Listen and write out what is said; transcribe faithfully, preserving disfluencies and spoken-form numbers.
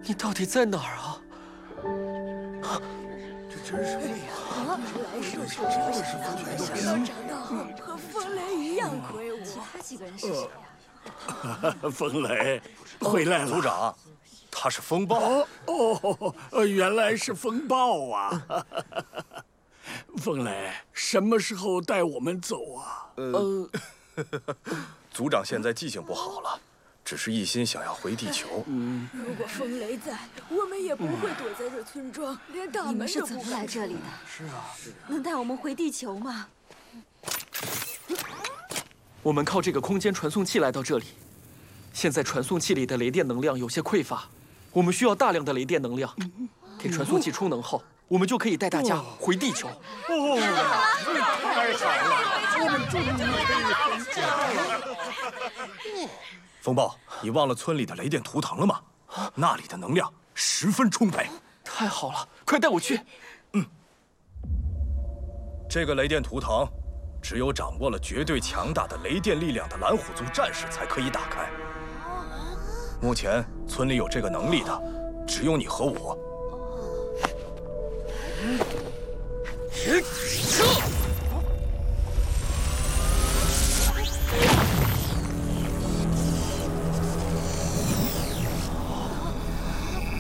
你到底在哪儿啊？ 这真是风呀！ 来是是这是他们想要长得和风雷一样魁梧。其他几个人是谁呀？ 风雷回来了。 族长，他是风暴。 哦哦，原来是风暴啊！风雷，什么时候带我们走啊？ 呃，族长现在记性不好了。 只是一心想要回地球。 嗯，如果风雷在，我们也不会躲在这村庄，连大门都不敢。你们是怎么来这里的？ 是啊，是。 能带我们回地球吗？ 我们靠这个空间传送器来到这里，现在传送器里的雷电能量有些匮乏，我们需要大量的雷电能量。给传送器充能后，我们就可以带大家回地球。 哦，太好了，我们终于可以回家了。 风暴，你忘了村里的雷电图腾了吗？那里的能量十分充沛。 太好了，快带我去。 嗯，这个雷电图腾，只有掌握了绝对强大的雷电力量的蓝虎族战士才可以打开。目前村里有这个能力的，只有你和我。 撤！